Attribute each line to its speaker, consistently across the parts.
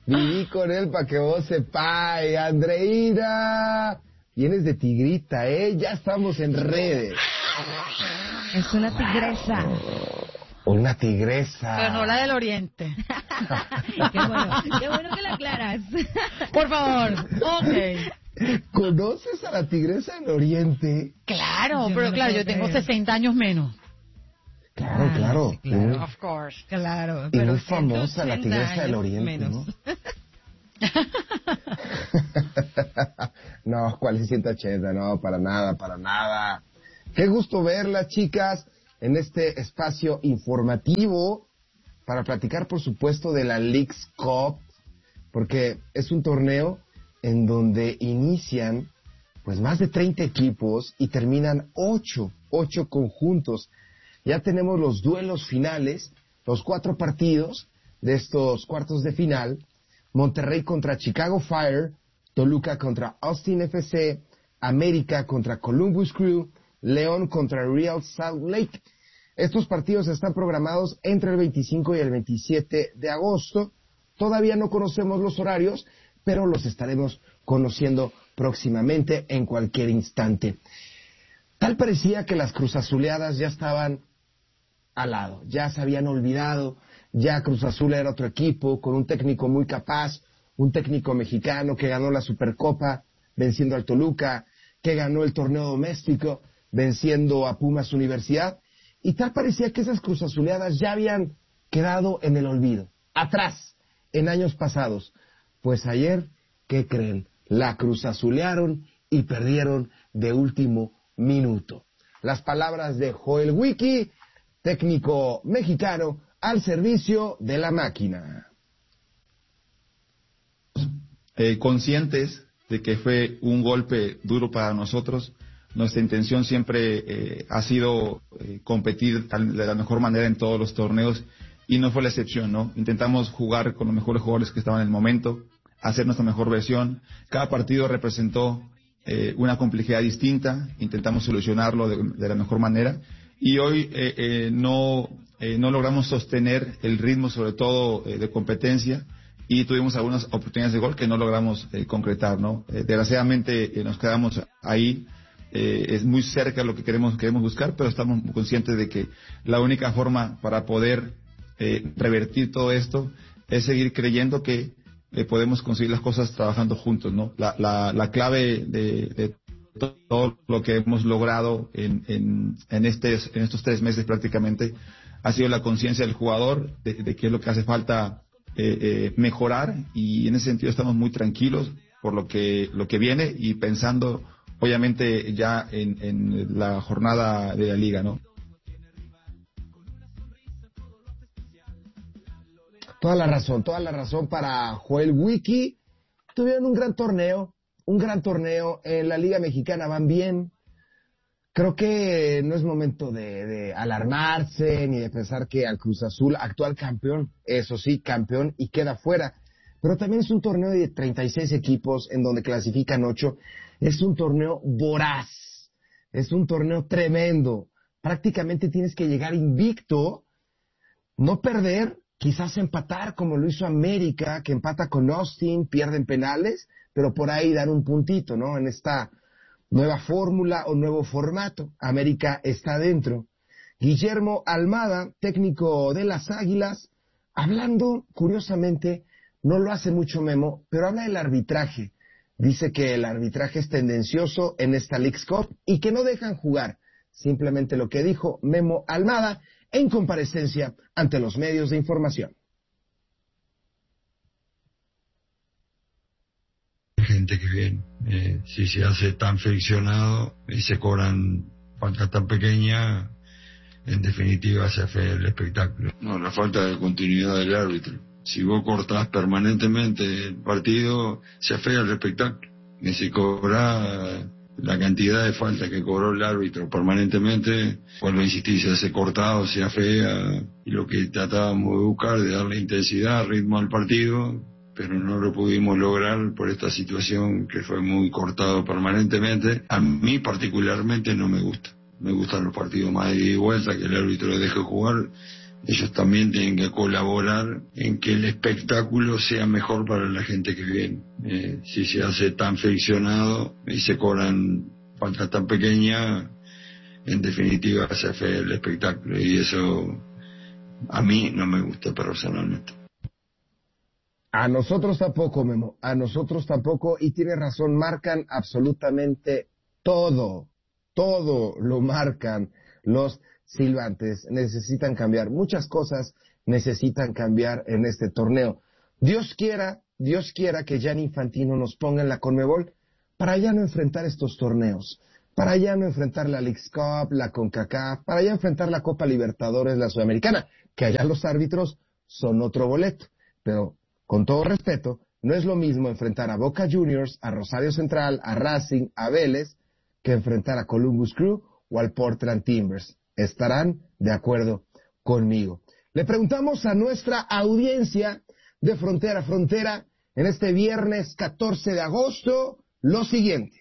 Speaker 1: Viví con él para que vos sepáis, Andreina. Vienes de tigrita, ya estamos en redes.
Speaker 2: Es una tigresa.
Speaker 1: Una tigresa.
Speaker 3: Pero no la del oriente.
Speaker 2: Qué bueno que la aclaras.
Speaker 3: Por favor, ok.
Speaker 1: ¿Conoces a la tigresa del oriente?
Speaker 3: Claro,
Speaker 2: Yo
Speaker 3: pero
Speaker 2: no
Speaker 3: claro,
Speaker 2: puedo
Speaker 3: yo tengo
Speaker 2: creer.
Speaker 3: 60 años menos.
Speaker 1: Claro.
Speaker 2: Sí, claro.
Speaker 3: Of course.
Speaker 2: Claro.
Speaker 1: Y
Speaker 2: pero
Speaker 1: muy famosa la
Speaker 2: 180
Speaker 1: tigresa del
Speaker 2: años
Speaker 1: oriente,
Speaker 2: menos.
Speaker 1: ¿no? No, ¿cuál es 180? No, para nada. Qué gusto verlas, chicas, en este espacio informativo para platicar, por supuesto, de la Leagues Cup, porque es un torneo en donde inician pues más de 30 equipos y terminan 8 conjuntos. Ya tenemos los duelos finales, los 4 partidos de estos cuartos de final: Monterrey contra Chicago Fire, Toluca contra Austin FC, América contra Columbus Crew, León contra Real Salt Lake. Estos partidos están programados entre el 25 y el 27 de agosto. Todavía no conocemos los horarios, pero los estaremos conociendo próximamente, en cualquier instante. Tal parecía que las cruzazuleadas ya estaban al lado, ya se habían olvidado, ya Cruz Azul era otro equipo con un técnico muy capaz, un técnico mexicano que ganó la Supercopa venciendo al Toluca, que ganó el torneo doméstico venciendo a Pumas Universidad, y tal parecía que esas cruzazuleadas ya habían quedado en el olvido, atrás, en años pasados. Pues ayer, ¿qué creen? La cruzazulearon y perdieron de último minuto. Las palabras de Joel Wiki, técnico mexicano, al servicio de la máquina.
Speaker 4: Conscientes de que fue un golpe duro para nosotros. Nuestra intención siempre ha sido competir de la mejor manera en todos los torneos, y no fue la excepción, ¿no? Intentamos jugar con los mejores jugadores que estaban en el momento, hacer nuestra mejor versión. Cada partido representó una complejidad distinta, intentamos solucionarlo de la mejor manera, y hoy no logramos sostener el ritmo, sobre todo de competencia, y tuvimos algunas oportunidades de gol que no logramos concretar, ¿no? Desgraciadamente nos quedamos ahí. Es muy cerca lo que queremos buscar, pero estamos conscientes de que la única forma para poder revertir todo esto es seguir creyendo que podemos conseguir las cosas trabajando juntos, ¿no? La clave de todo lo que hemos logrado en estos 3 meses prácticamente ha sido la conciencia del jugador de qué es lo que hace falta mejorar, y en ese sentido estamos muy tranquilos por lo que viene, y pensando obviamente ya en la jornada de la liga, ¿no?
Speaker 1: Toda la razón para Joel Wiki. Tuvieron un gran torneo en la Liga Mexicana, van bien. Creo que no es momento de alarmarse ni de pensar que al Cruz Azul, actual campeón, eso sí, campeón, y queda fuera. Pero también es un torneo de 36 equipos en donde clasifican 8. Es un torneo voraz, es un torneo tremendo. Prácticamente tienes que llegar invicto, no perder, quizás empatar como lo hizo América, que empata con Austin, pierde en penales, pero por ahí dar un puntito, ¿no? En esta nueva fórmula o nuevo formato. América está dentro. Guillermo Almada, técnico de las Águilas, hablando, curiosamente, no lo hace mucho Memo, pero habla del arbitraje. Dice que el arbitraje es tendencioso en esta Leagues Cup y que no dejan jugar. Simplemente lo que dijo Memo Almada en comparecencia ante los medios de información.
Speaker 5: Gente que viene, si se hace tan friccionado y se cobran faltas tan pequeñas, en definitiva se afea el espectáculo. No, la falta de continuidad del árbitro. Si vos cortás permanentemente el partido, se afea el espectáculo. Y si cobrás la cantidad de faltas que cobró el árbitro permanentemente, vuelvo a insistir, se hace cortado, se afea, y lo que tratábamos de buscar, de darle intensidad, ritmo al partido, pero no lo pudimos lograr por esta situación que fue muy cortado permanentemente. A mí particularmente no me gusta. Me gustan los partidos más de ida y vuelta, que el árbitro deje jugar, ellos también tienen que colaborar en que el espectáculo sea mejor para la gente que viene. Si se hace tan friccionado y se cobran faltas tan pequeñas, en definitiva se hace el espectáculo, y eso a mí no me gusta personalmente.
Speaker 1: A nosotros tampoco, Memo, a nosotros tampoco, y tiene razón, marcan absolutamente todo lo marcan los silbantes. Necesitan cambiar, muchas cosas necesitan cambiar en este torneo. Dios quiera que Gianni Infantino nos ponga en la Conmebol para ya no enfrentar estos torneos, para ya no enfrentar la Leagues Cup, la CONCACAF, para ya enfrentar la Copa Libertadores, la Sudamericana, que allá los árbitros son otro boleto. Pero, con todo respeto, no es lo mismo enfrentar a Boca Juniors, a Rosario Central, a Racing, a Vélez, que enfrentar a Columbus Crew o al Portland Timbers. Estarán de acuerdo conmigo. Le preguntamos a nuestra audiencia de Frontera a Frontera en este viernes 14 de agosto lo siguiente.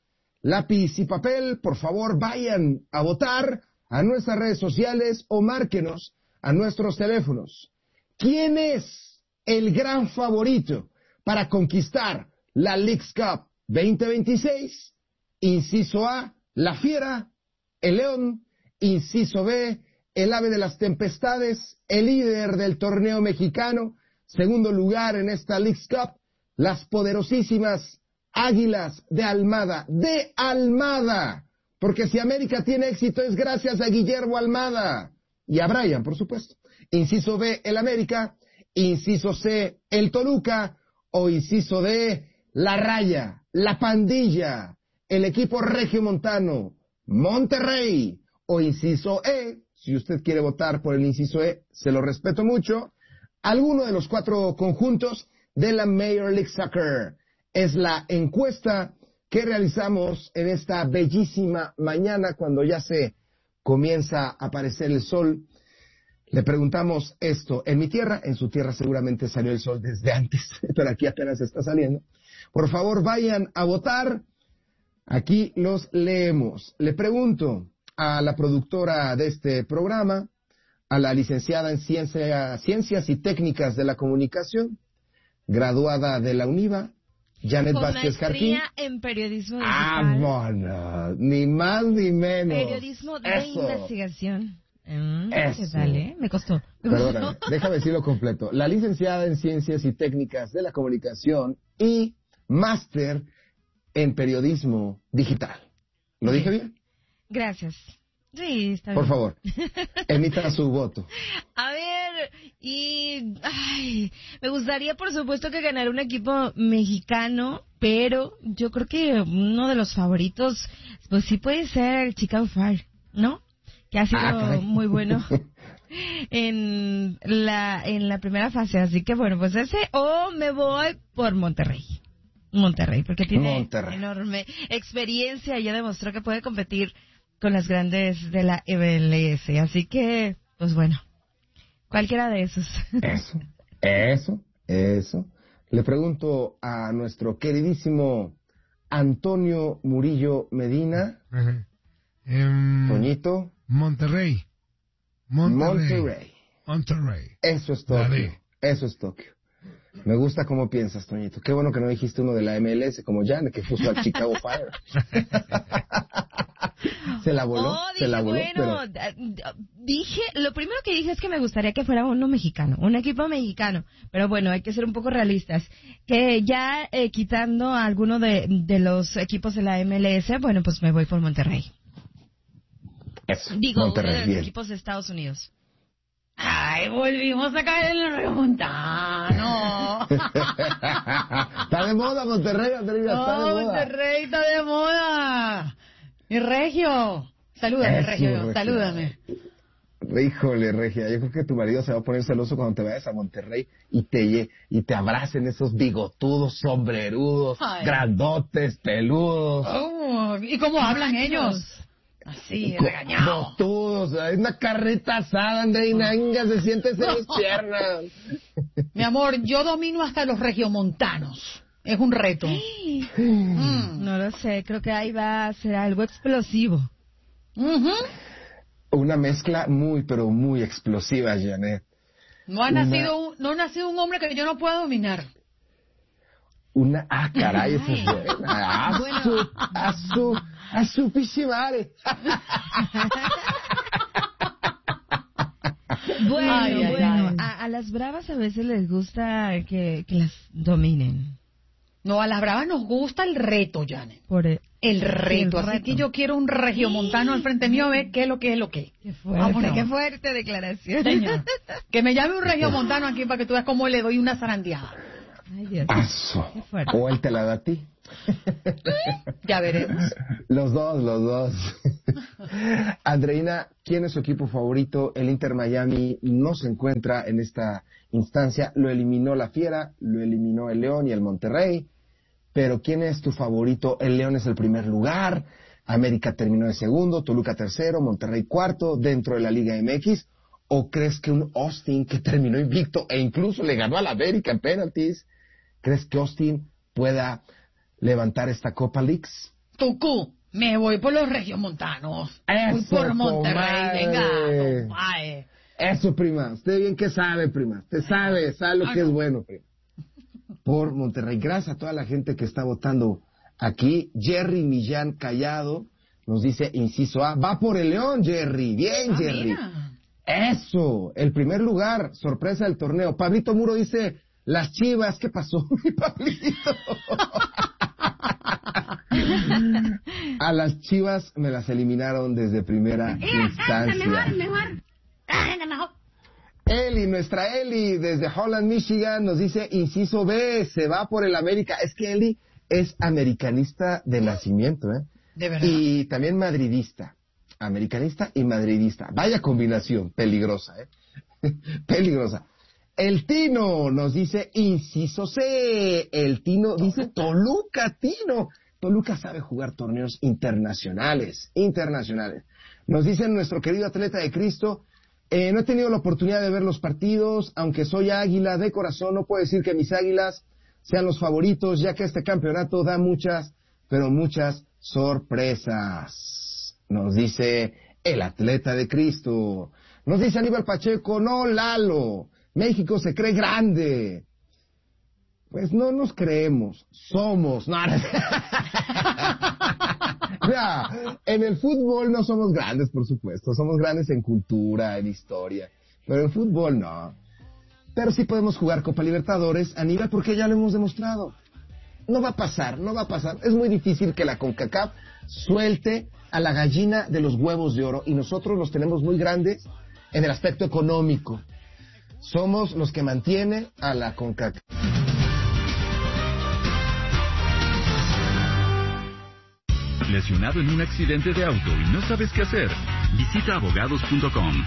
Speaker 1: Lápiz y papel, por favor, vayan a votar a nuestras redes sociales o márquenos a nuestros teléfonos. ¿Quién es el gran favorito para conquistar la Leagues Cup 2026? Inciso A, la Fiera, el León. Inciso B, el Ave de las Tempestades, el líder del torneo mexicano. Segundo lugar en esta Leagues Cup, las poderosísimas Águilas de Almada. ¡De Almada! Porque si América tiene éxito es gracias a Guillermo Almada. Y a Brian, por supuesto. Inciso B, el América. Inciso C, el Toluca. O inciso D, la Raya, la Pandilla, el equipo regiomontano, Monterrey. O inciso E, si usted quiere votar por el inciso E, se lo respeto mucho, alguno de los 4 conjuntos de la Major League Soccer. Es la encuesta que realizamos en esta bellísima mañana cuando ya se comienza a aparecer el sol. Le preguntamos esto. En mi tierra, en su tierra seguramente salió el sol desde antes, pero aquí apenas está saliendo. Por favor, vayan a votar. Aquí los leemos. Le pregunto a la productora de este programa, a la licenciada en Ciencias y Técnicas de la Comunicación, graduada de la UNIVA, Janet Vázquez Jarquín.
Speaker 2: En periodismo digital.
Speaker 1: Vámonos, ni más ni menos.
Speaker 2: Periodismo de investigación.
Speaker 1: Eso.
Speaker 2: ¿Qué tal, Me costó.
Speaker 1: Perdóname, déjame decirlo completo. La licenciada en Ciencias y Técnicas de la Comunicación y máster en periodismo digital. ¿Lo dije bien?
Speaker 2: Gracias. Sí, está bien.
Speaker 1: Por favor, emita su voto.
Speaker 2: A ver, me gustaría por supuesto que ganara un equipo mexicano, pero yo creo que uno de los favoritos, pues sí puede ser Chicago Fire, ¿no? Que ha sido muy bueno en la primera fase, así que bueno, pues ese, o me voy por Monterrey, porque tiene enorme experiencia y ya demostró que puede competir con las grandes de la MLS, así que, pues bueno, cualquiera de esos.
Speaker 1: Eso. Le pregunto a nuestro queridísimo Antonio Murillo Medina, Toñito.
Speaker 6: Monterrey.
Speaker 1: Eso es Tokio. Me gusta cómo piensas, Toñito. Qué bueno que no dijiste uno de la MLS como Jan, que puso al Chicago Fire. Se la voló,
Speaker 2: bueno, lo primero que dije es que me gustaría que fuera uno mexicano, un equipo mexicano, pero bueno, hay que ser un poco realistas, que ya quitando a alguno de los equipos de la MLS, bueno, pues me voy por Monterrey. Digo,
Speaker 1: Monterrey,
Speaker 2: uno de los
Speaker 1: bien.
Speaker 2: equipos de Estados Unidos.
Speaker 3: Ay, volvimos a caer en el remontano.
Speaker 1: Está de moda Monterrey, Andrea, está de moda.
Speaker 3: Monterrey está de moda. Y Regio, salúdame,
Speaker 1: Eso,
Speaker 3: Regio, salúdame.
Speaker 1: Híjole, Regia, yo creo que tu marido se va a poner celoso cuando te vayas a Monterrey y te abracen esos bigotudos, sombrerudos, grandotes, peludos.
Speaker 3: Oh, ¿y cómo hablan ellos? Así, regañados.
Speaker 1: Botudos, hay una carreta asada, Andreina, venga, se siente en mis piernas.
Speaker 3: Mi amor, yo domino hasta los regiomontanos. Es un reto.
Speaker 2: No lo sé, creo que ahí va a ser algo explosivo.
Speaker 1: Una mezcla muy, pero muy explosiva, Janet.
Speaker 3: No ha nacido un hombre que yo no pueda dominar.
Speaker 1: Caray, esa es buena. A su pichimare.
Speaker 2: Bueno, a las bravas a veces les gusta que las dominen.
Speaker 3: No, a las bravas nos gusta el reto, Janet. El reto. Así que yo quiero un regiomontano al frente mío a ver qué es lo que es lo que.
Speaker 2: Qué fuerte, qué fuerte declaración.
Speaker 3: Señor, que me llame un regiomontano aquí para que tú veas cómo le doy una zarandeada.
Speaker 2: Ay, Dios.
Speaker 1: Qué fuerte. O él te la da a ti.
Speaker 3: Ya veremos.
Speaker 1: Los dos. Andreina, ¿quién es su equipo favorito? El Inter Miami no se encuentra en esta instancia. Lo eliminó la Fiera, lo eliminó el León y el Monterrey. Pero ¿quién es tu favorito? El León es el primer lugar, América terminó de segundo, Toluca tercero, Monterrey cuarto dentro de la Liga MX. ¿O crees que un Austin que terminó invicto e incluso le ganó a la América en penaltis, crees que Austin pueda levantar esta Copa Leagues?
Speaker 3: Tucú, me voy por los regiomontanos. Voy por Monterrey, venga, compadre.
Speaker 1: Eso, prima. Usted bien que sabe, prima. Usted sabe lo que es bueno, prima. Por Monterrey. Gracias a toda la gente que está votando aquí. Jerry Millán Callado nos dice, inciso A, va por el León, Jerry. Bien, Jerry.
Speaker 3: Mira.
Speaker 1: Eso, el primer lugar, sorpresa del torneo. Pablito Muro dice, las Chivas. ¿Qué pasó, mi Pablito? A las Chivas me las eliminaron desde primera instancia.
Speaker 3: Mejor.
Speaker 1: Eli, nuestra Eli, desde Holland, Michigan, nos dice, inciso B, se va por el América. Es que Eli es americanista de nacimiento, ¿eh?
Speaker 3: De verdad.
Speaker 1: Y también madridista. Americanista y madridista. Vaya combinación, peligrosa, ¿eh? Peligrosa. El Tino nos dice, inciso C. El Tino dice, Toluca, Tino. Toluca sabe jugar torneos internacionales. Nos dice nuestro querido atleta de Cristo, no he tenido la oportunidad de ver los partidos, aunque soy águila de corazón, no puedo decir que mis águilas sean los favoritos, ya que este campeonato da muchas, pero muchas sorpresas. Nos dice el atleta de Cristo. Nos dice Aníbal Pacheco, no, Lalo, México se cree grande. Pues no nos creemos, somos. No, ya, en el fútbol no somos grandes, por supuesto. Somos grandes en cultura, en historia. Pero en fútbol no. Pero sí podemos jugar Copa Libertadores, Aníbal, porque ya lo hemos demostrado. No va a pasar. Es muy difícil que la CONCACAF suelte a la gallina de los huevos de oro. Y nosotros los tenemos muy grandes en el aspecto económico. Somos los que mantienen a la CONCACAF.
Speaker 6: Lesionado en un accidente de auto y no sabes qué hacer, visita abogados.com.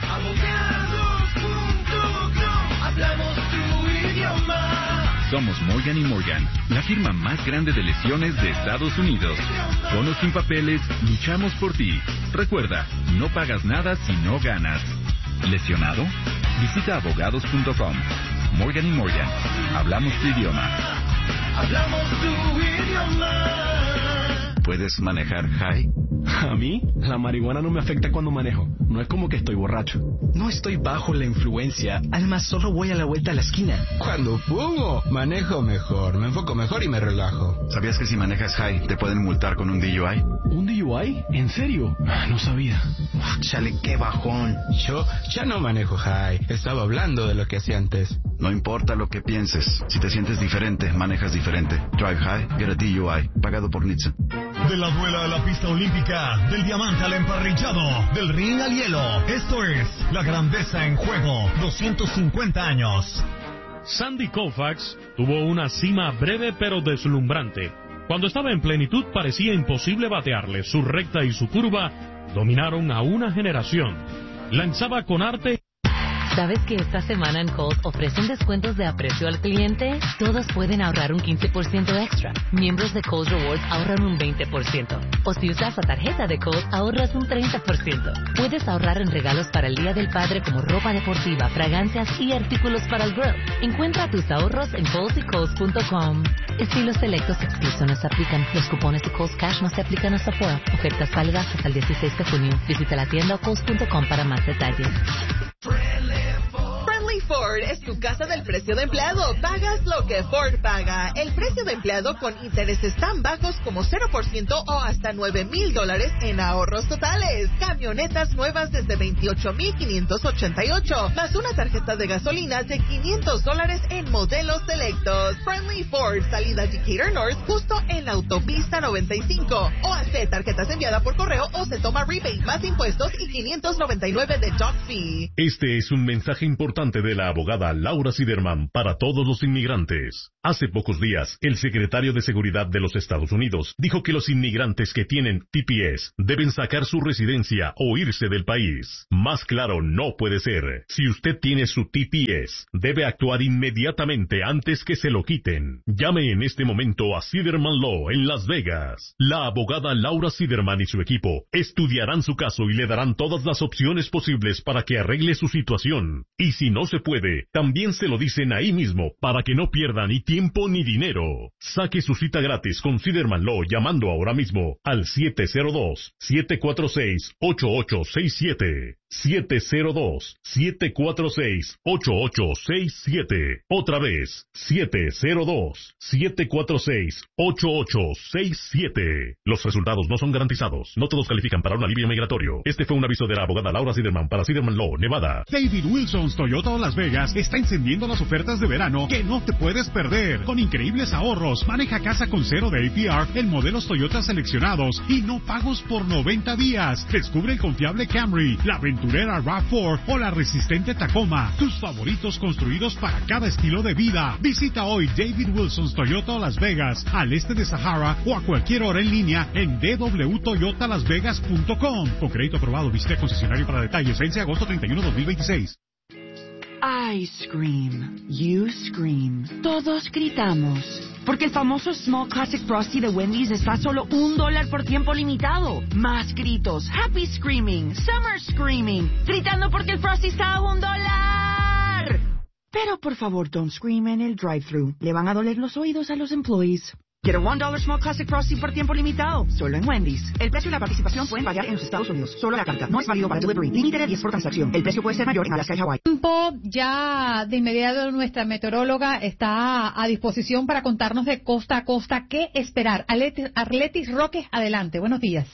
Speaker 7: Hablamos tu idioma.
Speaker 6: Somos Morgan & Morgan, la firma más grande de lesiones de Estados Unidos. Con o sin papeles, luchamos por ti. Recuerda, no pagas nada si no ganas. ¿Lesionado? Visita abogados.com. Morgan & Morgan, hablamos tu idioma.
Speaker 7: Hablamos tu idioma.
Speaker 6: ¿Puedes manejar high?
Speaker 8: A mí, la marihuana no me afecta cuando manejo. No es como que estoy borracho.
Speaker 9: No estoy bajo la influencia. Además, solo voy a la vuelta a la esquina.
Speaker 10: Cuando fumo, manejo mejor. Me enfoco mejor y me relajo.
Speaker 6: ¿Sabías que si manejas high te pueden multar con un DUI?
Speaker 8: ¿Un DUI? ¿En serio? No sabía.
Speaker 9: Chale, qué bajón.
Speaker 10: Yo ya no manejo high. Estaba hablando de lo que hacía antes.
Speaker 6: No importa lo que pienses. Si te sientes diferente, manejas diferente. Drive high, get a DUI. Pagado por NHTSA.
Speaker 11: De la duela a la pista olímpica, del diamante al emparrillado, del ring al hielo. Esto es La Grandeza en Juego, 250 años.
Speaker 12: Sandy Koufax tuvo una cima breve pero deslumbrante. Cuando estaba en plenitud parecía imposible batearle. Su recta y su curva dominaron a una generación. Lanzaba con arte.
Speaker 13: ¿Sabes que esta semana en Kohl's ofrecen descuentos de aprecio al cliente? Todos pueden ahorrar un 15% extra. Miembros de Kohl's Rewards ahorran un 20%. O si usas la tarjeta de Kohl's, ahorras un 30%. Puedes ahorrar en regalos para el Día del Padre como ropa deportiva, fragancias y artículos para el grill. Encuentra tus ahorros en kohlsykohls.com. Estilos selectos y exclusiones aplican. Los cupones de Kohl's Cash no se aplican hasta afuera. Ofertas válidas hasta el 16 de junio. Visita la tienda o kohl's.com para más detalles.
Speaker 14: Friendly Ford es tu casa del precio de empleado. Pagas lo que Ford paga. El precio de empleado con intereses tan bajos como 0% o hasta $9,000 en ahorros totales. Camionetas nuevas desde $28,588, más una tarjeta de gasolina de $500 en modelos selectos. Friendly Ford, salida Decatur North, justo en la autopista 95. O hace tarjetas enviadas por correo o se toma rebate más impuestos y $599 de dock fee.
Speaker 12: Este es un mensaje importante de la abogada Laura Siderman para todos los inmigrantes. Hace pocos días, el secretario de Seguridad de los Estados Unidos dijo que los inmigrantes que tienen TPS deben sacar su residencia o irse del país. Más claro no puede ser. Si usted tiene su TPS, debe actuar inmediatamente antes que se lo quiten. Llame en este momento a Siderman Law en Las Vegas. La abogada Laura Siderman y su equipo estudiarán su caso y le darán todas las opciones posibles para que arregle su situación. Y si no se puede, también se lo dicen ahí mismo para que no pierda ni tiempo ni dinero. Saque su cita gratis con Siderman Law llamando ahora mismo al 702-746-8867. 702-746-8867. Otra vez, 702-746-8867. Los resultados no son garantizados. No todos califican para un alivio migratorio. Este fue un aviso de la abogada Laura Siderman para Siderman Law, Nevada.
Speaker 15: David Wilson's Toyota Las Vegas está encendiendo las ofertas de verano que no te puedes perder. Con increíbles ahorros, maneja casa con cero de APR en modelos Toyota seleccionados y no pagos por 90 días. Descubre el confiable Camry, la aventurera RAV4 o la resistente Tacoma. Tus favoritos construidos para cada estilo de vida. Visita hoy David Wilson's Toyota Las Vegas, al este de Sahara, o a cualquier hora en línea en www.toyotalasvegas.com. Con crédito aprobado, visite concesionario para detalles. Vence agosto 31, 2026.
Speaker 16: I scream, you scream, todos gritamos, porque el famoso Small Classic Frosty de Wendy's está a solo $1 por tiempo limitado. Más gritos, happy screaming, summer screaming, gritando porque el Frosty está a $1. Pero por favor, don't scream en el drive-thru. Le van a doler los oídos a los employees. Get a $1 Small Classic Frosty por tiempo limitado, solo en Wendy's. El precio y la participación pueden variar en los Estados Unidos. Solo la carta. No es válido para delivery. Límite de 10 por transacción. El precio puede ser mayor en Alaska y Hawái.
Speaker 3: Ya de inmediato nuestra meteoróloga está a disposición para contarnos de costa a costa qué esperar. Arletis Roque, adelante. Buenos días.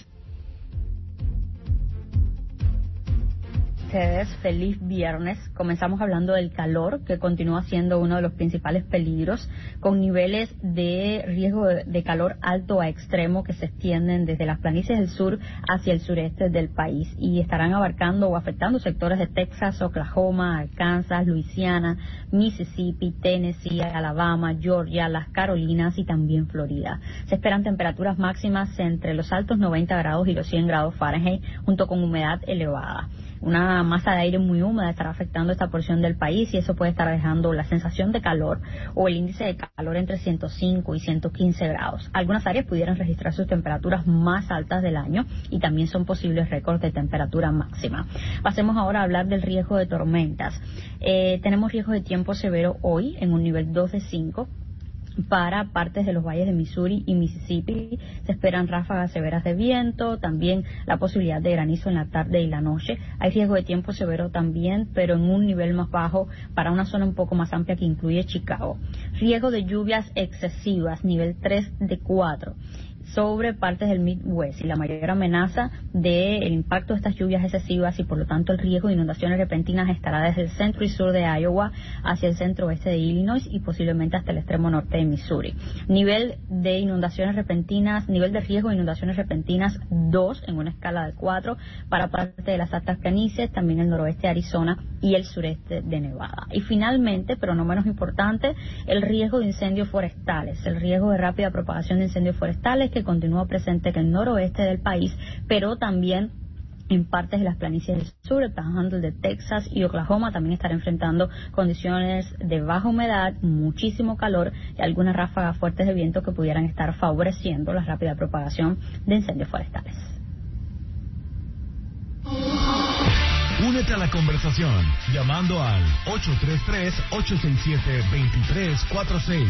Speaker 17: Feliz viernes. Comenzamos hablando del calor, que continúa siendo uno de los principales peligros, con niveles de riesgo de calor alto a extremo que se extienden desde las planicies del sur hacia el sureste del país y estarán abarcando o afectando sectores de Texas, Oklahoma, Arkansas, Luisiana, Mississippi, Tennessee, Alabama, Georgia, las Carolinas y también Florida. Se esperan temperaturas máximas entre los altos 90 grados y los 100 grados Fahrenheit, junto con humedad elevada. Una masa de aire muy húmeda estará afectando esta porción del país y eso puede estar dejando la sensación de calor o el índice de calor entre 105 y 115 grados. Algunas áreas pudieran registrar sus temperaturas más altas del año y también son posibles récords de temperatura máxima. Pasemos ahora a hablar del riesgo de tormentas. Tenemos riesgo de tiempo severo hoy en un nivel 2 de 5. Para partes de los valles de Missouri y Mississippi se esperan ráfagas severas de viento, también la posibilidad de granizo en la tarde y la noche. Hay riesgo de tiempo severo también, pero en un nivel más bajo para una zona un poco más amplia que incluye Chicago. Riesgo de lluvias excesivas, nivel 3 de 4. Sobre partes del Midwest y la mayor amenaza del impacto de estas lluvias excesivas y por lo tanto el riesgo de inundaciones repentinas estará desde el centro y sur de Iowa hacia el centro oeste de Illinois y posiblemente hasta el extremo norte de Missouri. Nivel de inundaciones repentinas, nivel de riesgo de inundaciones repentinas 2 en una escala de 4 para parte de las altas planicies, también el noroeste de Arizona y el sureste de Nevada. Y finalmente, pero no menos importante, el riesgo de incendios forestales, el riesgo de rápida propagación de incendios forestales que continúa presente en el noroeste del país, pero también en partes de las planicies del sur, el Panhandle de Texas y Oklahoma también estará enfrentando condiciones de baja humedad, muchísimo calor y algunas ráfagas fuertes de viento que pudieran estar favoreciendo la rápida propagación de incendios forestales.
Speaker 11: Únete a la conversación llamando al 833-867-2346.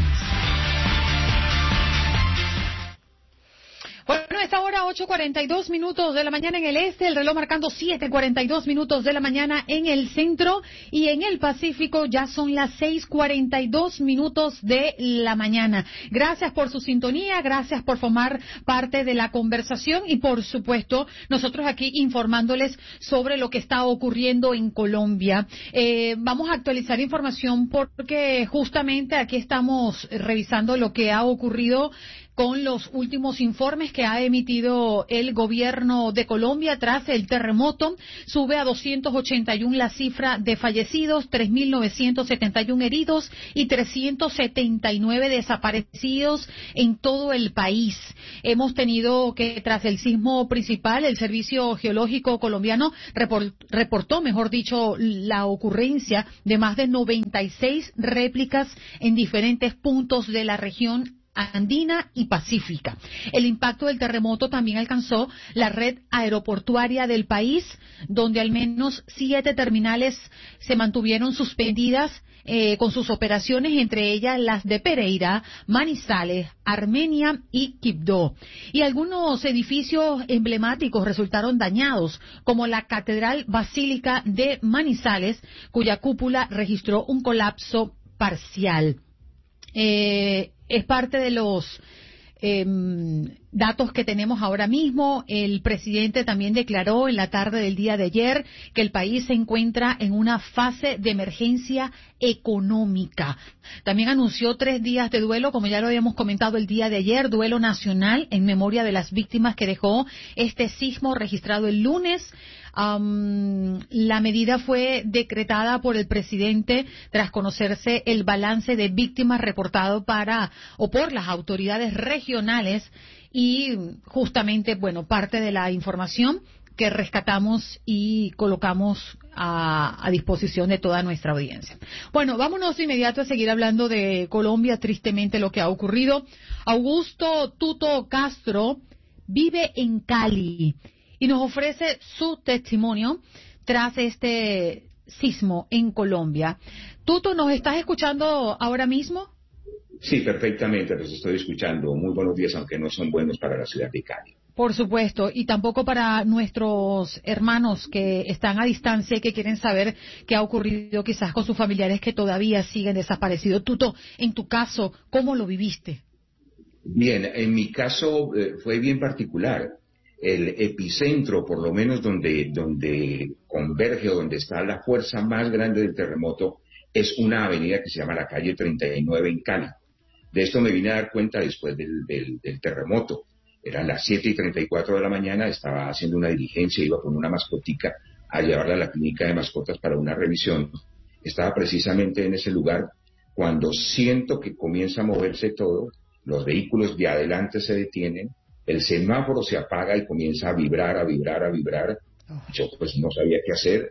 Speaker 3: Bueno, a esta hora 8:42 de la mañana en el este, el reloj marcando 7:42 de la mañana en el centro y en el Pacífico ya son las 6:42 de la mañana. Gracias por su sintonía, gracias por formar parte de la conversación y por supuesto nosotros aquí informándoles sobre lo que está ocurriendo en Colombia. Vamos a actualizar información porque justamente aquí estamos revisando lo que ha ocurrido con los últimos informes que ha emitido el gobierno de Colombia tras el terremoto. Sube a 281 la cifra de fallecidos, 3.971 heridos y 379 desaparecidos en todo el país. Hemos tenido que, tras el sismo principal, el Servicio Geológico Colombiano reportó, mejor dicho, la ocurrencia de más de 96 réplicas en diferentes puntos de la región andina y pacífica. El impacto del terremoto también alcanzó la red aeroportuaria del país, donde al menos 7 terminales se mantuvieron suspendidas con sus operaciones, entre ellas las de Pereira, Manizales, Armenia y Quibdó. Y algunos edificios emblemáticos resultaron dañados, como la Catedral Basílica de Manizales, cuya cúpula registró un colapso parcial. Es parte de los datos que tenemos ahora mismo. El presidente también declaró en la tarde del día de ayer que el país se encuentra en una fase de emergencia económica. También anunció 3 días de duelo, como ya lo habíamos comentado el día de ayer, duelo nacional en memoria de las víctimas que dejó este sismo registrado el lunes. La medida fue decretada por el presidente tras conocerse el balance de víctimas reportado por las autoridades regionales y justamente, bueno, parte de la información que rescatamos y colocamos a disposición de toda nuestra audiencia. Bueno, vámonos de inmediato a seguir hablando de Colombia, tristemente lo que ha ocurrido. Augusto Tuto Castro vive en Cali y nos ofrece su testimonio tras este sismo en Colombia. Tuto, ¿nos estás escuchando ahora mismo?
Speaker 18: Sí, perfectamente, los estoy escuchando. Muy buenos días, aunque no son buenos para la ciudad de Cali.
Speaker 3: Por supuesto, y tampoco para nuestros hermanos que están a distancia y que quieren saber qué ha ocurrido quizás con sus familiares que todavía siguen desaparecidos. Tuto, en tu caso, ¿cómo lo viviste?
Speaker 18: Bien, en mi caso fue bien particular. El epicentro, por lo menos donde converge o donde está la fuerza más grande del terremoto, es una avenida que se llama la calle 39 en Cali. De esto me vine a dar cuenta después del terremoto. Eran las 7:34 de la mañana, estaba haciendo una diligencia, iba con una mascotica a llevarla a la clínica de mascotas para una revisión. Estaba precisamente en ese lugar cuando siento que comienza a moverse todo, los vehículos de adelante se detienen, el semáforo se apaga y comienza a vibrar, a vibrar, a vibrar. Yo pues no sabía qué hacer.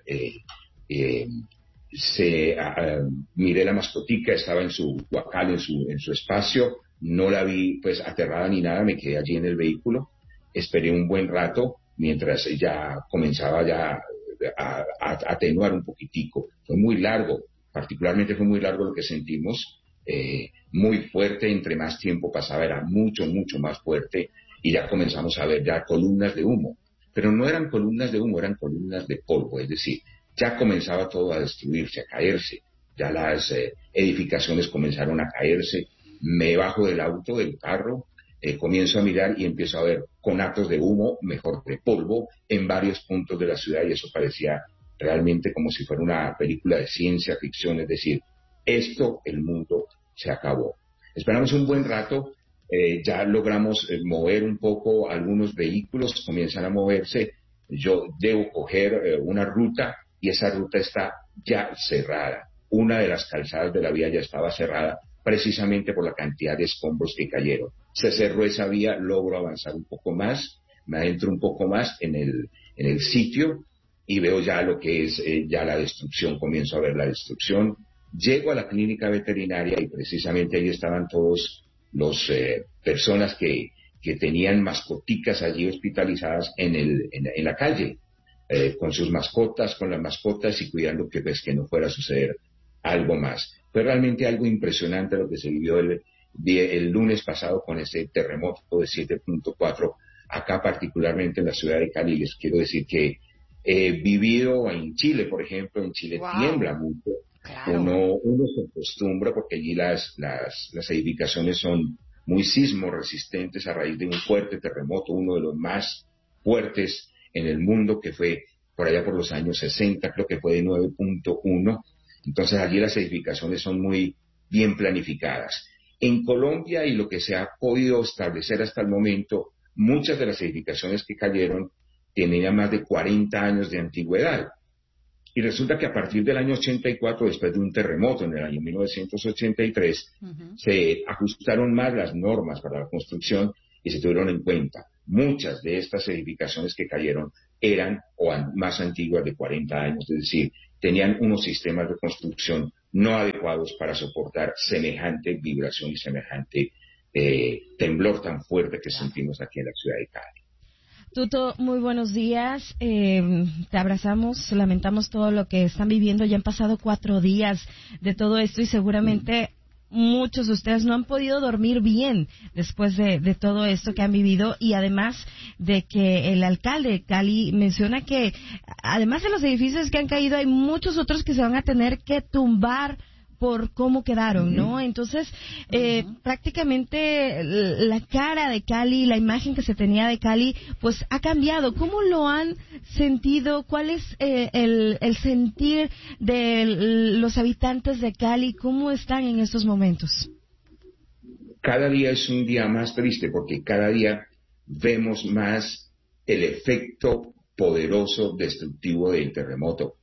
Speaker 18: Miré la mascotica, estaba en su huacal, en su espacio, no la vi pues aterrada ni nada, me quedé allí en el vehículo, esperé un buen rato mientras ya comenzaba ya a atenuar un poquitico. Fue muy largo, particularmente fue muy largo lo que sentimos, muy fuerte, entre más tiempo pasaba era mucho, mucho más fuerte y ya comenzamos a ver ya columnas de humo, pero no eran columnas de humo, eran columnas de polvo, es decir, ya comenzaba todo a destruirse, a caerse, ya las edificaciones comenzaron a caerse. Me bajo del auto, del carro, comienzo a mirar y empiezo a ver conatos de humo, mejor de polvo, en varios puntos de la ciudad y eso parecía realmente como si fuera una película de ciencia ficción, es decir, el mundo se acabó. Esperamos un buen rato, ya logramos mover un poco algunos vehículos, comienzan a moverse, yo debo coger una ruta y esa ruta está ya cerrada. Una de las calzadas de la vía ya estaba cerrada precisamente por la cantidad de escombros que cayeron. Se cerró esa vía, logro avanzar un poco más, me adentro un poco más en en el sitio y veo ya lo que es ya la destrucción, comienzo a ver la destrucción. Llego a la clínica veterinaria y precisamente ahí estaban todos los personas que tenían mascoticas allí hospitalizadas en la calle, con sus mascotas, con las mascotas y cuidando que no fuera a suceder algo más. Fue realmente algo impresionante lo que se vivió el lunes pasado con ese terremoto de 7.4, acá particularmente en la ciudad de Cali. Les quiero decir que he vivido en Chile, por ejemplo, en Chile tiembla mucho. Claro. Uno se acostumbra porque allí las edificaciones son muy sismo resistentes a raíz de un fuerte terremoto, uno de los más fuertes en el mundo, que fue por allá por los años 60, creo que fue de 9.1. Entonces allí las edificaciones son muy bien planificadas. En Colombia, y lo que se ha podido establecer hasta el momento, muchas de las edificaciones que cayeron tenían más de 40 años de antigüedad. Y resulta que a partir del año 84, después de un terremoto en el año 1983, se ajustaron más las normas para la construcción y se tuvieron en cuenta. Muchas de estas edificaciones que cayeron eran más antiguas de 40 años, es decir, tenían unos sistemas de construcción no adecuados para soportar semejante vibración y semejante temblor tan fuerte que sentimos aquí en la ciudad de Cali.
Speaker 2: Tuto, muy buenos días. Te abrazamos, lamentamos todo lo que están viviendo. Ya han pasado 4 días de todo esto y seguramente muchos de ustedes no han podido dormir bien después de todo esto que han vivido, y además de que el alcalde de Cali menciona que además de los edificios que han caído hay muchos otros que se van a tener que tumbar por cómo quedaron, ¿no? Entonces, prácticamente la cara de Cali, la imagen que se tenía de Cali, pues ha cambiado. ¿Cómo lo han sentido? ¿Cuál es el sentir de los habitantes de Cali? ¿Cómo están en estos momentos?
Speaker 18: Cada día es un día más triste porque cada día vemos más el efecto poderoso destructivo del terremoto.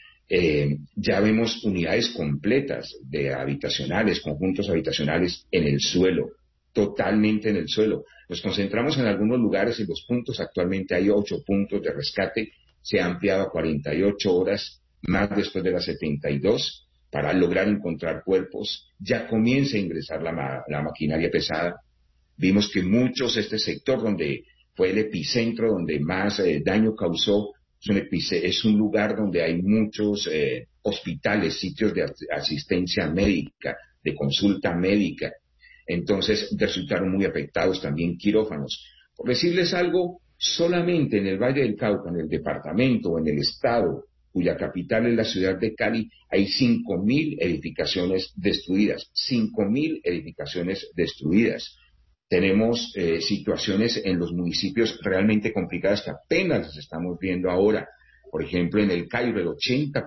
Speaker 18: Ya vemos unidades completas de habitacionales, conjuntos habitacionales en el suelo, totalmente en el suelo. Nos concentramos en algunos lugares y los puntos, actualmente hay 8 puntos de rescate, se ha ampliado a 48 horas, más después de las 72, para lograr encontrar cuerpos. Ya comienza a ingresar la maquinaria pesada. Vimos que este sector donde fue el epicentro, donde más daño causó, es un lugar donde hay muchos hospitales, sitios de asistencia médica, de consulta médica. Entonces resultaron muy afectados también quirófanos. Por decirles algo, solamente en el Valle del Cauca, en el departamento o en el estado, cuya capital es la ciudad de Cali, hay 5.000 edificaciones destruidas. 5.000 edificaciones destruidas. Tenemos situaciones en los municipios realmente complicadas que apenas las estamos viendo ahora. Por ejemplo, en el Cairo el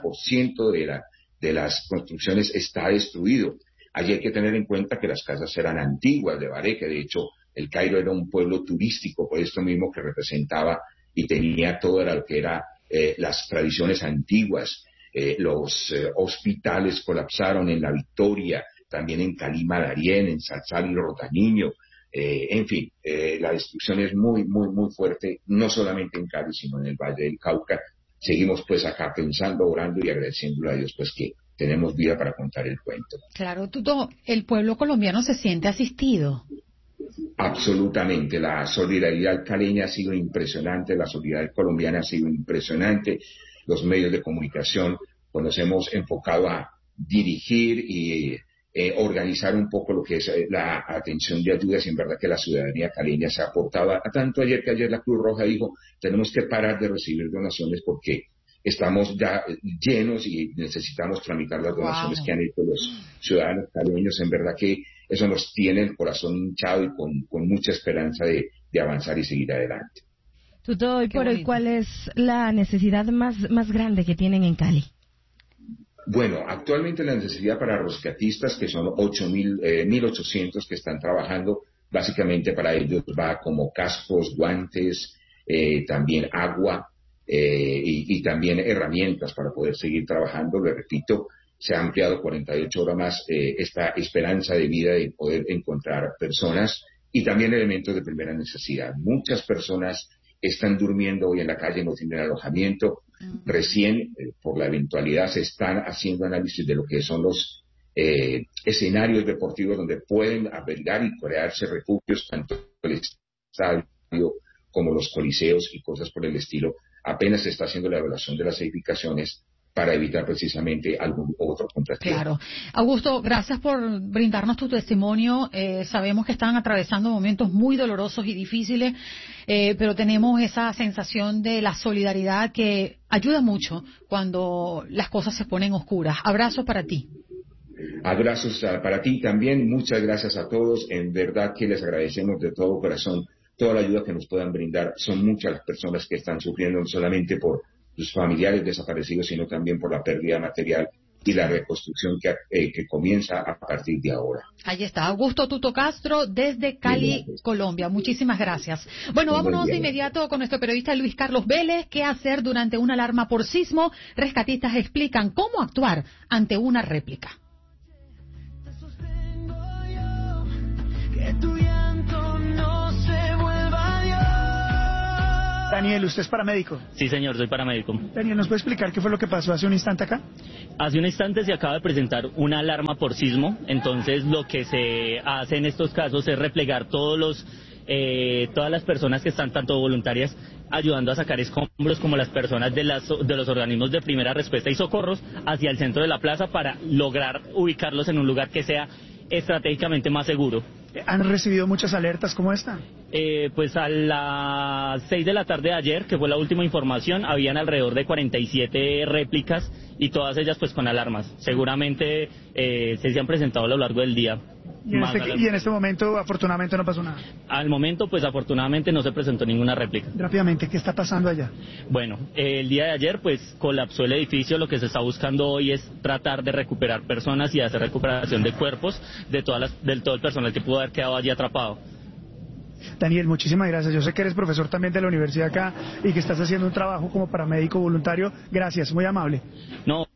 Speaker 18: 80% de las construcciones está destruido. Allí hay que tener en cuenta que las casas eran antiguas de Baré, que de hecho el Cairo era un pueblo turístico, por esto mismo que representaba y tenía todo lo que era las tradiciones antiguas. Los hospitales colapsaron en La Victoria, también en Calima, Darién, en Salsal y Rotaniño. En fin, la destrucción es muy, muy, muy fuerte, no solamente en Cali, sino en el Valle del Cauca. Seguimos pues acá pensando, orando y agradeciéndole a Dios pues que tenemos vida para contar el cuento.
Speaker 3: Claro, Tuto, el pueblo colombiano se siente asistido.
Speaker 18: Absolutamente, la solidaridad caleña ha sido impresionante, la solidaridad colombiana ha sido impresionante. Los medios de comunicación pues nos hemos enfocado a dirigir y organizar un poco lo que es la atención de ayudas, y en verdad que la ciudadanía caleña se aportaba tanto ayer la Cruz Roja dijo, tenemos que parar de recibir donaciones porque estamos ya llenos y necesitamos tramitar las donaciones que han hecho los ciudadanos caleños. En verdad que eso nos tiene el corazón hinchado y con mucha esperanza de avanzar y seguir adelante.
Speaker 2: Tuto, hoy por hoy, ¿cuál es la necesidad más grande que tienen en Cali?
Speaker 18: Bueno, actualmente la necesidad para rescatistas, que son 1.800 que están trabajando, básicamente para ellos va como cascos, guantes, también agua y también herramientas para poder seguir trabajando. Le repito, se ha ampliado 48 horas más esta esperanza de vida de poder encontrar personas y también elementos de primera necesidad. Muchas personas están durmiendo hoy en la calle, no tienen alojamiento. Recién, por la eventualidad, se están haciendo análisis de lo que son los escenarios deportivos donde pueden albergar y crearse refugios, tanto el estadio como los coliseos y cosas por el estilo. Apenas se está haciendo la evaluación de las edificaciones para evitar precisamente algún otro contratiempo.
Speaker 3: Claro. Augusto, gracias por brindarnos tu testimonio. Sabemos que están atravesando momentos muy dolorosos y difíciles, pero tenemos esa sensación de la solidaridad que ayuda mucho cuando las cosas se ponen oscuras. Abrazos para ti.
Speaker 18: Abrazos para ti también. Muchas gracias a todos. En verdad que les agradecemos de todo corazón toda la ayuda que nos puedan brindar. Son muchas las personas que están sufriendo no solamente por sus familiares desaparecidos, sino también por la pérdida material y la reconstrucción que comienza a partir de ahora.
Speaker 3: Ahí está, Augusto Tuto Castro desde Cali, Colombia. Muchísimas gracias. Bueno, vámonos de inmediato con nuestro periodista Luis Carlos Vélez. ¿Qué hacer durante una alarma por sismo? Rescatistas explican cómo actuar ante una réplica.
Speaker 19: Daniel, ¿usted es paramédico?
Speaker 20: Sí, señor, soy paramédico.
Speaker 19: Daniel, ¿nos puede explicar qué fue lo que pasó hace un instante acá?
Speaker 20: Hace un instante se acaba de presentar una alarma por sismo, entonces lo que se hace en estos casos es replegar todas las personas que están tanto voluntarias ayudando a sacar escombros como las personas de los organismos de primera respuesta y socorros hacia el centro de la plaza para lograr ubicarlos en un lugar que sea estratégicamente más seguro.
Speaker 19: ¿Han recibido muchas alertas como esta?
Speaker 20: Pues a las 6 de la tarde de ayer, que fue la última información, habían alrededor de 47 réplicas y todas ellas pues con alarmas. Seguramente se han presentado a lo largo del día.
Speaker 19: Y en este momento, afortunadamente, no pasó nada.
Speaker 20: Al momento, pues afortunadamente no se presentó ninguna réplica.
Speaker 19: Rápidamente, ¿qué está pasando allá?
Speaker 20: Bueno, el día de ayer, pues colapsó el edificio. Lo que se está buscando hoy es tratar de recuperar personas y hacer recuperación de cuerpos de todo el personal que pudo haber quedado allí atrapado.
Speaker 19: Daniel, muchísimas gracias. Yo sé que eres profesor también de la universidad acá y que estás haciendo un trabajo como paramédico voluntario. Gracias, muy amable.
Speaker 20: No.